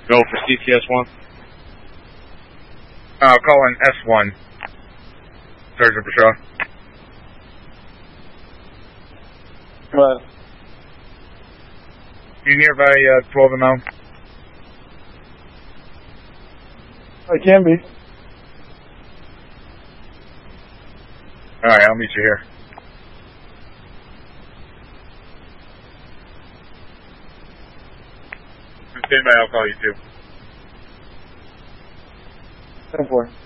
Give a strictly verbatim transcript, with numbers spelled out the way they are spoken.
Go for C T S one. Uh, call in S one. Sergeant Patrol. What? You nearby uh, twelve and oh? I can be. Alright, I'll meet you here. Stand by, I'll call you too. ten four.